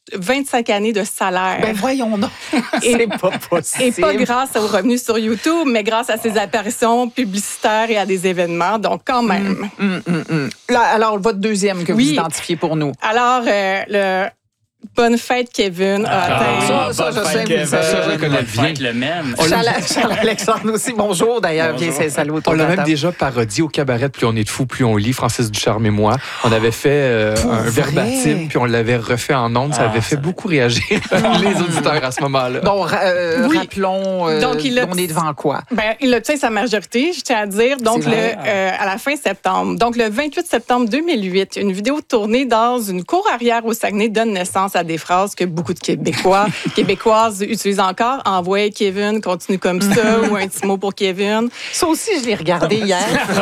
25 années de salaire. Ben voyons donc, c'est pas possible. Et pas grâce aux revenus sur YouTube, mais grâce à ses apparitions publicitaires et à des événements. Donc, quand même. Là, alors, votre deuxième que vous identifiez pour nous. Alors, le Bonne fête, Kevin. Ça, je sais, Kevin. ça, je connais bien le même. Charles-Alexandre aussi, bonjour d'ailleurs. Viens, salut. On l'a même déjà parodié au cabaret. Plus on est de fous, plus on lit. Francis Ducharme et moi, on avait fait un verbatim, puis on l'avait refait en ondes. Ça avait fait beaucoup réagir les auditeurs à ce moment-là. Donc, rappelons, donc, on est devant quoi? Ben, il obtient sa majorité, je tiens à dire, donc à la fin septembre. Donc, le 28 septembre 2008, une vidéo tournée dans une cour arrière au Saguenay donne naissance à des phrases que beaucoup de Québécoises utilisent encore. Envoie Kevin, continue comme ça, ou un petit mot pour Kevin. Ça aussi, je l'ai regardé hier.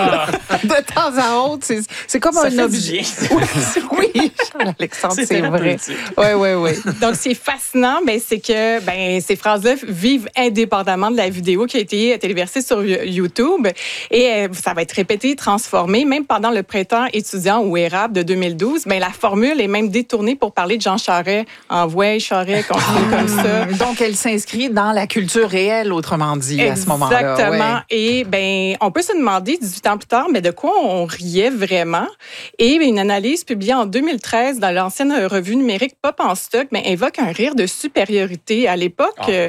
De temps à autre, c'est comme un objet. Oui, Charles-Alexandre, c'est vrai. Oui. Donc, ce qui est fascinant, c'est que ces phrases-là vivent indépendamment de la vidéo qui a été téléversée sur YouTube. Et ça va être répété, transformé. Même pendant le printemps étudiant ou érable de 2012, la formule est même détournée pour parler de Jean Charest. Envoie Charest, continue comme ça. Donc, elle s'inscrit dans la culture réelle, autrement dit, à ce moment-là. Exactement. Et on peut se demander, 18 ans plus tard, de quoi on riait vraiment. Et une analyse publiée en 2013 dans l'ancienne revue numérique Pop en stock évoque un rire de supériorité. À l'époque, moi,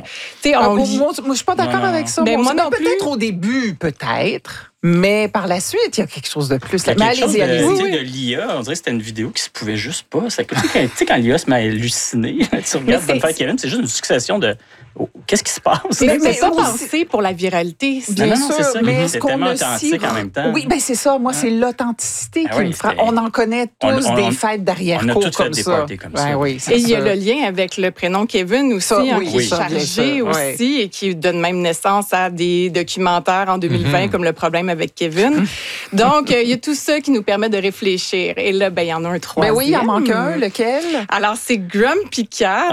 je suis pas d'accord avec ça. Moi non plus. Peut-être au début, peut-être. Mais par la suite, il y a quelque chose de plus. Mais allez-y. De l'IA, on dirait que c'était une vidéo qui se pouvait juste pas. Tu sais, quand l'IA se met à halluciner, tu regardes Bonne fête, Kevin, c'est juste une succession de... qu'est-ce qui se passe? Mais c'est pas pensé pour la viralité. Bien sûr, c'est ça. Mais c'est tellement authentique en même temps. Oui, c'est ça. Moi, c'est l'authenticité qui me frappe. On en connaît tous des fêtes d'arrière-cour comme ça. On a tous fait des parties comme ça. Et il y a le lien avec le prénom Kevin aussi, qui est chargé aussi et qui donne même naissance à des documentaires en 2020 comme Le problème avec Kevin. Donc, il y a tout ça qui nous permet de réfléchir. Et là, il y en a un troisième. Oui, il en manque un. Lequel? Alors, c'est Grumpy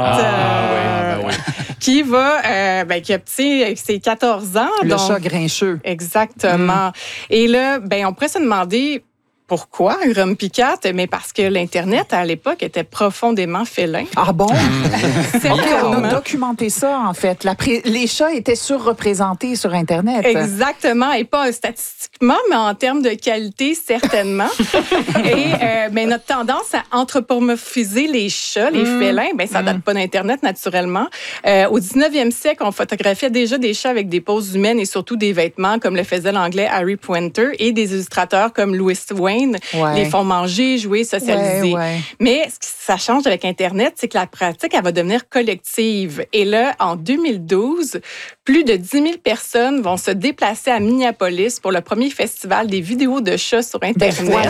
Cat qui qui a ses 14 ans. Le chat grincheux. Exactement. Et là, on pourrait se demander pourquoi Grumpy Cat? Mais parce que l'Internet, à l'époque, était profondément félin. Ah bon? On a documenté ça, en fait. Les chats étaient surreprésentés sur Internet. Exactement. Et pas statistiquement, mais en termes de qualité, certainement. Et notre tendance à anthropomorphiser les chats, les félins, ça date pas d'Internet, naturellement. Au 19e siècle, on photographiait déjà des chats avec des poses humaines et surtout des vêtements, comme le faisait l'anglais Harry Pointer, et des illustrateurs comme Louis Wayne les font manger, jouer, socialiser. Mais ce qui ça change avec Internet, c'est que la pratique, elle va devenir collective. Et là, en 2012, plus de 10 000 personnes vont se déplacer à Minneapolis pour le premier festival des vidéos de chats sur Internet.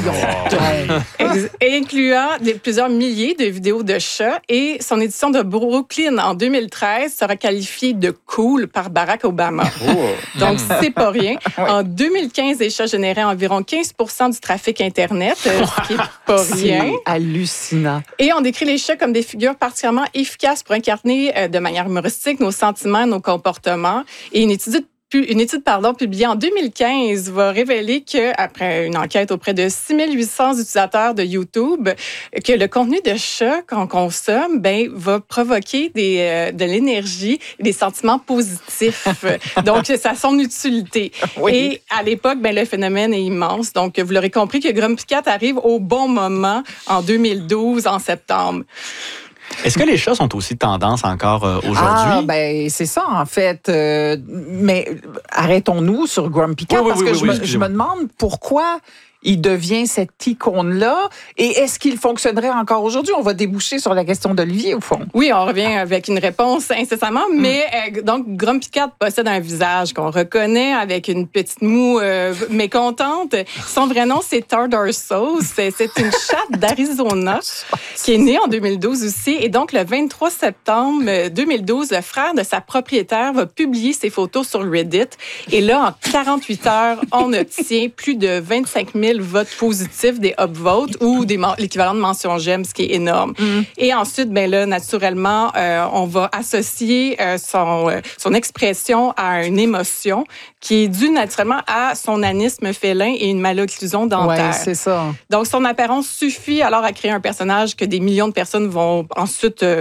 Incluant plusieurs milliers de vidéos de chats. Et son édition de Brooklyn en 2013 sera qualifiée de cool par Barack Obama. Donc, c'est pas rien. En 2015, les chats généraient environ 15 % du trafic Internet, ce qui est pas rien. C'est hallucinant. Et on décrit les chats comme des figures particulièrement efficaces pour incarner de manière humoristique nos sentiments, nos comportements. Et une étude publiée en 2015 va révéler qu'après une enquête auprès de 6 800 utilisateurs de YouTube, que le contenu de chat qu'on consomme va provoquer de l'énergie et des sentiments positifs. Donc, ça a son utilité. Oui. Et à l'époque, le phénomène est immense. Donc, vous l'aurez compris que Grumpy Cat arrive au bon moment en 2012, en septembre. Est-ce que les chats sont aussi tendance encore aujourd'hui? C'est ça, en fait. Mais arrêtons-nous sur Grumpy Cat parce que je me demande pourquoi il devient cette icône-là. Et est-ce qu'il fonctionnerait encore aujourd'hui? On va déboucher sur la question d'Olivier, au fond. Oui, on revient avec une réponse incessamment, mais donc Grumpy Cat possède un visage qu'on reconnaît avec une petite moue mécontente. Son vrai nom, c'est Tartar Sauce. C'est une chatte d'Arizona qui est née en 2012 aussi. Et donc, le 23 septembre 2012, le frère de sa propriétaire va publier ses photos sur Reddit. Et là, en 48 heures, on obtient plus de 25 000 votes positifs, des upvotes ou l'équivalent de mention j'aime, ce qui est énorme. Et ensuite, naturellement, on va associer son expression à une émotion qui est due naturellement à son nanisme félin et une malocclusion dentaire. Oui, c'est ça. Donc, son apparence suffit alors à créer un personnage que des millions de personnes vont ensuite